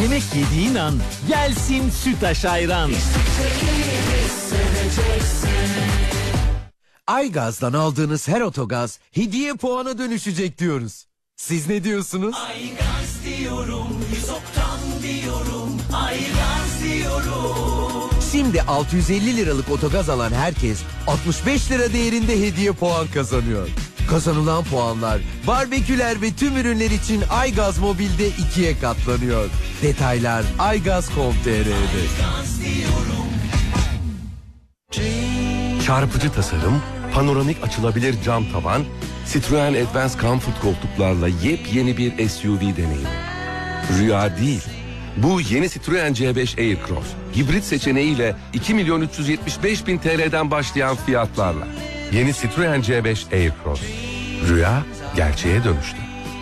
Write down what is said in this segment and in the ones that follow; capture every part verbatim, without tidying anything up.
Yemek yediğin an gelsin Sütaş ayran. Aygaz'dan aldığınız her otogaz hediye puana dönüşecek diyoruz. Siz ne diyorsunuz? Aygaz diyorum, yüz oktan diyorum, Aygaz diyorum. Şimdi altı yüz elli liralık otogaz alan herkes altmış beş lira değerinde hediye puan kazanıyor. Kazanılan puanlar barbeküler ve tüm ürünler için Aygaz Mobil'de ikiye katlanıyor. Detaylar aygaz nokta com nokta tr'de. Çarpıcı tasarım, panoramik açılabilir cam tavan, Citroen Advance Comfort koltuklarla yepyeni bir S U V deneyimi. Rüya değil. Bu yeni Citroen C beş Aircross, hibrit seçeneğiyle iki milyon üç yüz yetmiş beş bin T L'den başlayan fiyatlarla. Yeni Citroen C beş Aircross. Rüya gerçeğe dönüştü.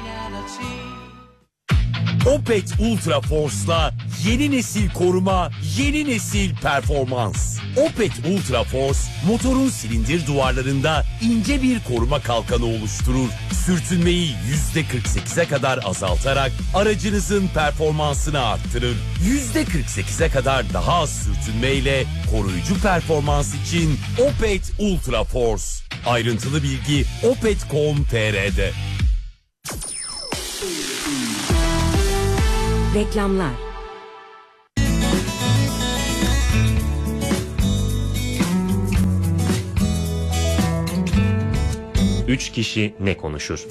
Opet Ultra Force'la yeni nesil koruma, yeni nesil performans. Opet Ultra Force, motorun silindir duvarlarında ince bir koruma kalkanı oluşturur. Sürtünmeyi yüzde kırk sekize kadar azaltarak aracınızın performansını arttırır. yüzde kırk sekize kadar daha az sürtünmeyle koruyucu performans için Opet Ultra Force. Ayrıntılı bilgi opet nokta com nokta tr'de. Reklamlar. Üç kişi ne konuşur?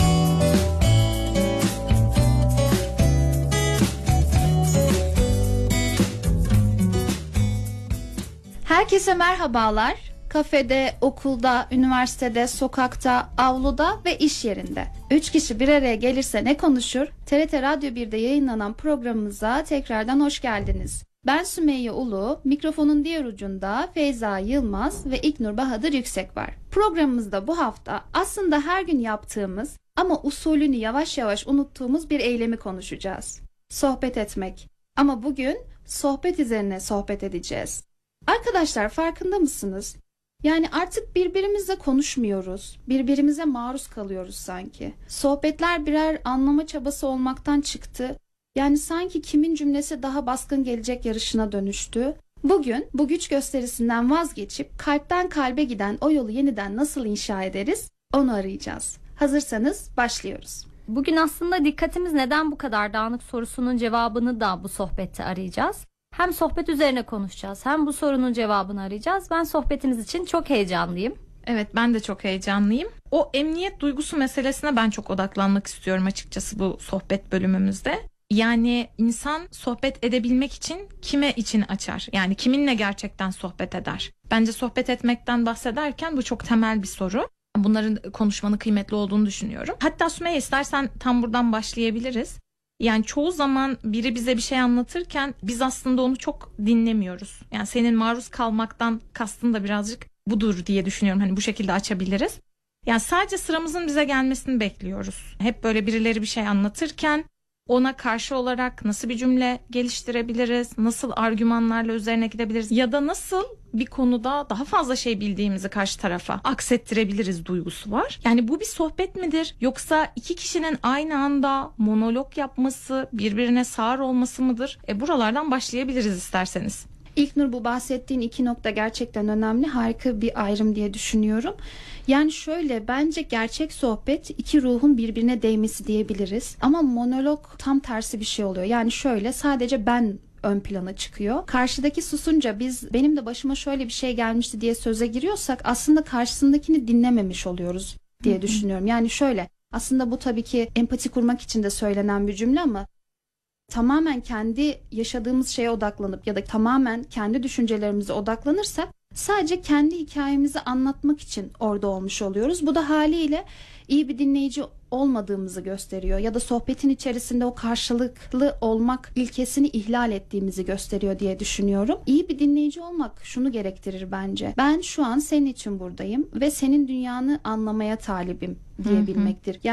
Herkese merhabalar. Kafede, okulda, üniversitede, sokakta, avluda ve iş yerinde. Üç kişi bir araya gelirse ne konuşur? T R T Radyo bir'de yayınlanan programımıza tekrardan hoş geldiniz. Ben Sümeyye Ulu, mikrofonun diğer ucunda Feyza Yılmaz ve İlknur Bahadır Yüksek var. Programımızda bu hafta aslında her gün yaptığımız ama usulünü yavaş yavaş unuttuğumuz bir eylemi konuşacağız. Sohbet etmek. Ama bugün sohbet üzerine sohbet edeceğiz. Arkadaşlar farkında mısınız? Yani artık birbirimizle konuşmuyoruz. Birbirimize maruz kalıyoruz sanki. Sohbetler birer anlama çabası olmaktan çıktı. Yani sanki kimin cümlesi daha baskın gelecek yarışına dönüştü. Bugün bu güç gösterisinden vazgeçip kalpten kalbe giden o yolu yeniden nasıl inşa ederiz? Onu arayacağız. Hazırsanız başlıyoruz. Bugün aslında dikkatimiz neden bu kadar dağınık sorusunun cevabını da bu sohbette arayacağız. Hem sohbet üzerine konuşacağız, hem bu sorunun cevabını arayacağız. Ben sohbetimiz için çok heyecanlıyım. Evet, ben de çok heyecanlıyım. O emniyet duygusu meselesine ben çok odaklanmak istiyorum açıkçası bu sohbet bölümümüzde. Yani insan sohbet edebilmek için kime için açar? Yani kiminle gerçekten sohbet eder? Bence sohbet etmekten bahsederken bu çok temel bir soru. Bunların konuşmanın kıymetli olduğunu düşünüyorum. Hatta Sümeyye, istersen tam buradan başlayabiliriz. Yani çoğu zaman biri bize bir şey anlatırken biz aslında onu çok dinlemiyoruz. Yani senin maruz kalmaktan kastın da birazcık budur diye düşünüyorum. Hani bu şekilde açabiliriz. Yani sadece sıramızın bize gelmesini bekliyoruz. Hep böyle birileri bir şey anlatırken ona karşı olarak nasıl bir cümle geliştirebiliriz? Nasıl argümanlarla üzerine gidebiliriz? Ya da nasıl bir konuda daha fazla şey bildiğimizi karşı tarafa aksettirebiliriz duygusu var. Yani bu bir sohbet midir? Yoksa iki kişinin aynı anda monolog yapması, birbirine sağır olması mıdır? E buralardan başlayabiliriz isterseniz. İlknur, bu bahsettiğin iki nokta gerçekten önemli. Harika bir ayrım diye düşünüyorum. Yani şöyle, bence gerçek sohbet iki ruhun birbirine değmesi diyebiliriz. Ama monolog tam tersi bir şey oluyor. Yani şöyle, sadece ben ön plana çıkıyor. Karşıdaki susunca biz benim de başıma şöyle bir şey gelmişti diye söze giriyorsak aslında karşısındakini dinlememiş oluyoruz diye düşünüyorum. Yani şöyle, aslında bu tabii ki empati kurmak için de söylenen bir cümle ama tamamen kendi yaşadığımız şeye odaklanıp ya da tamamen kendi düşüncelerimize odaklanırsak sadece kendi hikayemizi anlatmak için orada olmuş oluyoruz. Bu da haliyle iyi bir dinleyici olmadığımızı gösteriyor ya da sohbetin içerisinde o karşılıklı olmak ilkesini ihlal ettiğimizi gösteriyor diye düşünüyorum. İyi bir dinleyici olmak şunu gerektirir bence. Ben şu an senin için buradayım ve senin dünyanı anlamaya talibim diyebilmektir. Yani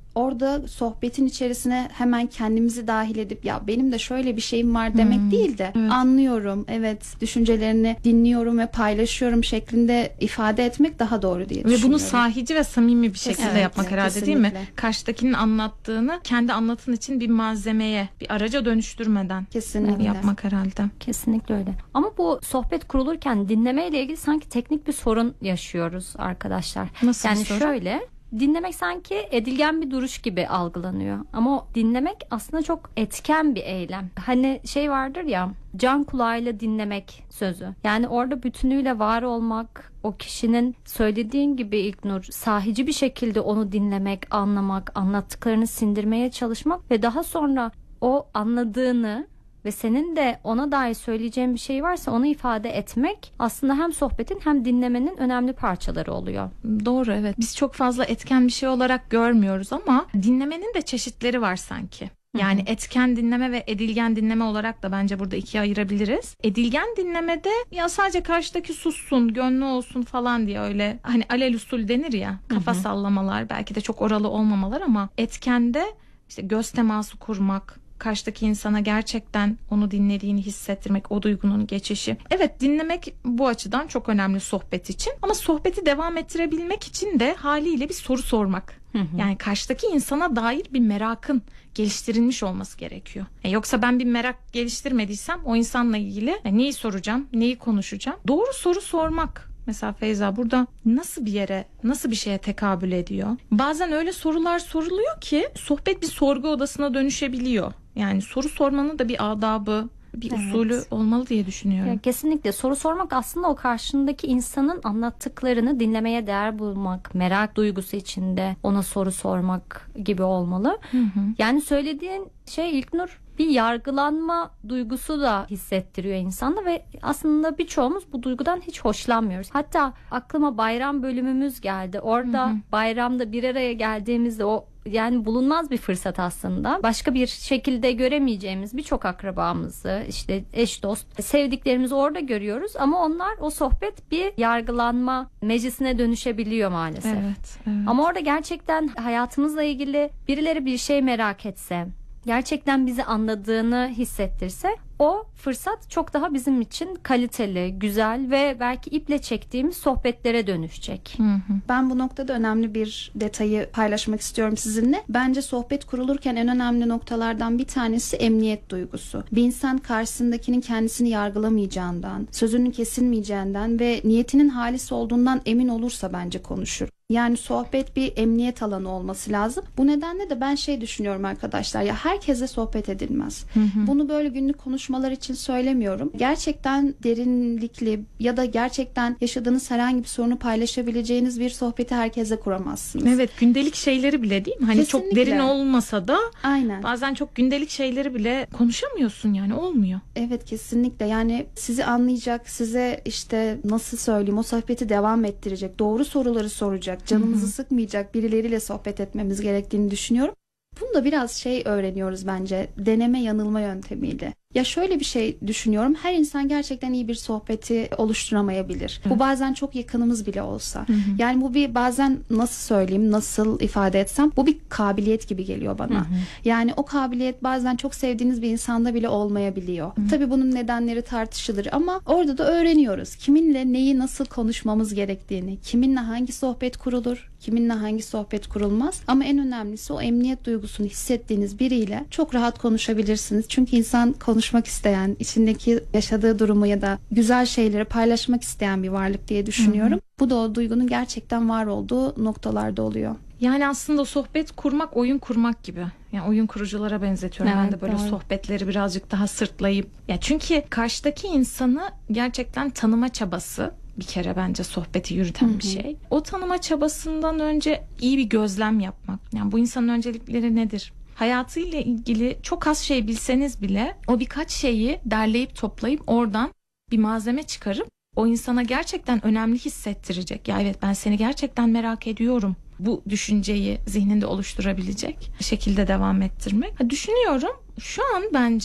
orada sohbetin içerisine hemen kendimizi dahil edip ya benim de şöyle bir şeyim var demek Hmm. değil de Evet. anlıyorum, evet, düşüncelerini dinliyorum ve paylaşıyorum şeklinde ifade etmek daha doğru diye Ve düşünüyorum. bunu sahici ve samimi bir şekilde Kesinlikle, yapmak herhalde değil mi? kesinlikle. Karşıdakinin anlattığını kendi anlatın için bir malzemeye, bir araca dönüştürmeden Kesinlikle. yapmak herhalde. Kesinlikle öyle. Ama bu sohbet kurulurken dinlemeyle ilgili sanki teknik bir sorun yaşıyoruz arkadaşlar. Nasıl bir yani sorun? şöyle, dinlemek sanki edilgen bir duruş gibi algılanıyor. Ama o dinlemek aslında çok etken bir eylem. Hani şey vardır ya, can kulağıyla dinlemek sözü. Yani orada bütünüyle var olmak, o kişinin söylediğin gibi İlknur, sahici bir şekilde onu dinlemek, anlamak, anlattıklarını sindirmeye çalışmak ve daha sonra o anladığını ve senin de ona dair söyleyeceğin bir şey varsa onu ifade etmek aslında hem sohbetin hem dinlemenin önemli parçaları oluyor. Doğru, evet. Biz çok fazla etken bir şey olarak görmüyoruz ama dinlemenin de çeşitleri var sanki. Yani etken dinleme ve edilgen dinleme olarak da bence burada ikiye ayırabiliriz. Edilgen dinlemede ya sadece karşıdaki sussun, gönlü olsun falan diye öyle hani alelüstul denir ya, kafa sallamalar, belki de çok oralı olmamalar, ama etkende işte göz teması kurmak, karşıdaki insana gerçekten onu dinlediğini hissettirmek, o duygunun geçişi. Evet, dinlemek bu açıdan çok önemli sohbet için, ama sohbeti devam ettirebilmek için de haliyle bir soru sormak. Yani karşıdaki insana dair bir merakın geliştirilmiş olması gerekiyor. E yoksa ben bir merak geliştirmediysem o insanla ilgili e, neyi soracağım, neyi konuşacağım? Doğru soru sormak. Mesela Feyza, burada nasıl bir yere, nasıl bir şeye tekabül ediyor? Bazen öyle sorular soruluyor ki sohbet bir sorgu odasına dönüşebiliyor. Yani soru sormanın da bir adabı, bir Evet. usulü olmalı diye düşünüyorum. Ya kesinlikle soru sormak aslında o karşındaki insanın anlattıklarını dinlemeye değer bulmak, merak duygusu içinde ona soru sormak gibi olmalı. Yani söylediğin şey İlknur, bir yargılanma duygusu da hissettiriyor insanda ve aslında birçoğumuz bu duygudan hiç hoşlanmıyoruz. Hatta aklıma bayram bölümümüz geldi. Orada bayramda bir araya geldiğimizde o yani bulunmaz bir fırsat aslında. Başka bir şekilde göremeyeceğimiz birçok akrabamızı, işte eş dost, sevdiklerimizi orada görüyoruz ama onlar, o sohbet bir yargılanma meclisine dönüşebiliyor maalesef. Evet, evet. Ama orada gerçekten hayatımızla ilgili birileri bir şey merak etse, gerçekten bizi anladığını hissettirse, o fırsat çok daha bizim için kaliteli, güzel ve belki iple çektiğimiz sohbetlere dönüşecek. Ben bu noktada önemli bir detayı paylaşmak istiyorum sizinle. Bence sohbet kurulurken en önemli noktalardan bir tanesi emniyet duygusu. Bir insan karşısındakinin kendisini yargılamayacağından, sözünün kesilmeyeceğinden ve niyetinin halis olduğundan emin olursa bence konuşur. Yani sohbet bir emniyet alanı olması lazım. Bu nedenle de ben şey düşünüyorum arkadaşlar, ya herkese sohbet edilmez. Bunu böyle günlük konuşmalar için söylemiyorum. Gerçekten derinlikli ya da gerçekten yaşadığınız herhangi bir sorunu paylaşabileceğiniz bir sohbeti herkese kuramazsınız. Evet, gündelik şeyleri bile değil mi? Hani çok Kesinlikle. derin olmasa da Aynen. bazen çok gündelik şeyleri bile konuşamıyorsun, yani olmuyor. Evet, kesinlikle. Yani sizi anlayacak, size işte nasıl söyleyeyim, o sohbeti devam ettirecek, doğru soruları soracak, canımızı sıkmayacak birileriyle sohbet etmemiz gerektiğini düşünüyorum. Bunu da biraz şey öğreniyoruz bence, deneme yanılma yöntemiyle. Ya şöyle bir şey düşünüyorum, her insan gerçekten iyi bir sohbeti oluşturamayabilir. Bu bazen çok yakınımız bile olsa. Yani bu bir bazen nasıl söyleyeyim, nasıl ifade etsem, bu bir kabiliyet gibi geliyor bana. Yani o kabiliyet bazen çok sevdiğiniz bir insanda bile olmayabiliyor. Tabii bunun nedenleri tartışılır ama orada da öğreniyoruz. Kiminle neyi nasıl konuşmamız gerektiğini, kiminle hangi sohbet kurulur, kiminle hangi sohbet kurulmaz. Ama en önemlisi o emniyet duygusunu hissettiğiniz biriyle çok rahat konuşabilirsiniz. Çünkü insan konuşmak isteyen, içindeki yaşadığı durumu ya da güzel şeyleri paylaşmak isteyen bir varlık diye düşünüyorum. Bu da o duygunun gerçekten var olduğu noktalarda oluyor. Yani aslında sohbet kurmak oyun kurmak gibi. Yani oyun kuruculara benzetiyorum ben Evet, de böyle doğru. sohbetleri birazcık daha sırtlayıp. Ya çünkü karşıdaki insanı gerçekten tanıma çabası bir kere bence sohbeti yürüten bir şey. O tanıma çabasından önce iyi bir gözlem yapmak. Yani bu insanın öncelikleri nedir? Hayatıyla ilgili çok az şey bilseniz bile o birkaç şeyi derleyip toplayıp oradan bir malzeme çıkarıp o insana gerçekten önemli hissettirecek. Ya evet, ben seni gerçekten merak ediyorum. Bu düşünceyi zihninde oluşturabilecek şekilde devam ettirmek. Düşünüyorum, şu an bence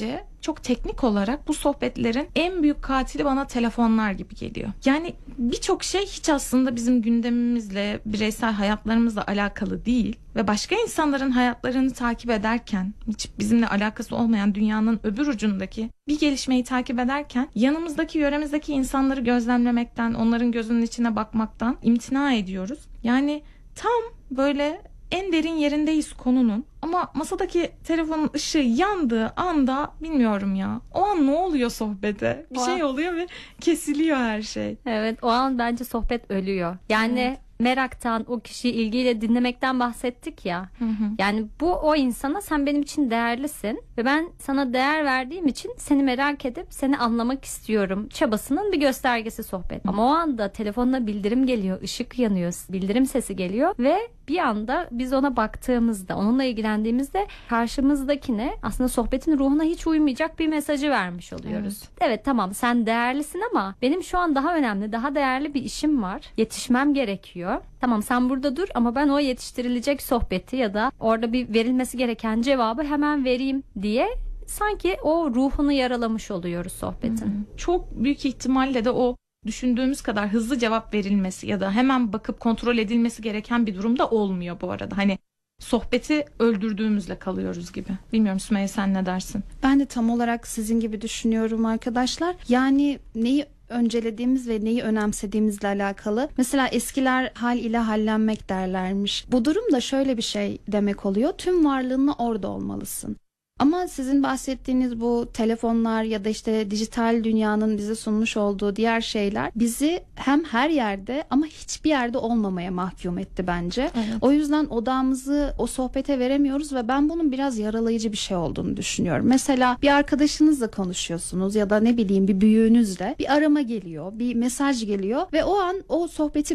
çok teknik olarak bu sohbetlerin en büyük katili bana telefonlar gibi geliyor. Yani birçok şey hiç aslında bizim gündemimizle, bireysel hayatlarımızla alakalı değil ve başka insanların hayatlarını takip ederken, hiç bizimle alakası olmayan dünyanın öbür ucundaki bir gelişmeyi takip ederken yanımızdaki, yöremizdeki insanları gözlemlemekten, onların gözünün içine bakmaktan imtina ediyoruz. Yani tam böyle en derin yerindeyiz konunun ama masadaki telefonun ışığı yandığı anda bilmiyorum ya. O an ne oluyor sohbete? Bir O şey an- oluyor ve kesiliyor her şey. Evet, o an bence sohbet ölüyor. Yani Evet. meraktan, o kişiyi ilgiyle dinlemekten bahsettik ya. Hı hı. Yani bu o insana sen benim için değerlisin ve ben sana değer verdiğim için seni merak edip seni anlamak istiyorum çabasının bir göstergesi sohbet. Ama o anda telefonuna bildirim geliyor, ışık yanıyor, bildirim sesi geliyor ve bir anda biz ona baktığımızda, onunla ilgilendiğimizde karşımızdakine aslında sohbetin ruhuna hiç uymayacak bir mesajı vermiş oluyoruz. Evet. evet tamam, sen değerlisin ama benim şu an daha önemli, daha değerli bir işim var. Yetişmem gerekiyor. Tamam, sen burada dur ama ben o yetiştirilecek sohbeti ya da orada bir verilmesi gereken cevabı hemen vereyim diye sanki o ruhunu yaralamış oluyoruz sohbetin. Çok büyük ihtimalle de o düşündüğümüz kadar hızlı cevap verilmesi ya da hemen bakıp kontrol edilmesi gereken bir durumda olmuyor bu arada. Hani sohbeti öldürdüğümüzle kalıyoruz gibi. Bilmiyorum Sümeyye, sen ne dersin? Ben de tam olarak sizin gibi düşünüyorum arkadaşlar. Yani neyi öncelediğimiz ve neyi önemsediğimizle alakalı. Mesela eskiler hal ile hallenmek derlermiş. Bu durum da şöyle bir şey demek oluyor. Tüm varlığınla orada olmalısın. Ama sizin bahsettiğiniz bu telefonlar ya da işte dijital dünyanın bize sunmuş olduğu diğer şeyler bizi hem her yerde ama hiçbir yerde olmamaya mahkum etti bence. Evet. O yüzden odağımızı o sohbete veremiyoruz ve ben bunun biraz yaralayıcı bir şey olduğunu düşünüyorum. Mesela bir arkadaşınızla konuşuyorsunuz ya da ne bileyim bir büyüğünüzle bir arama geliyor, bir mesaj geliyor ve o an o sohbeti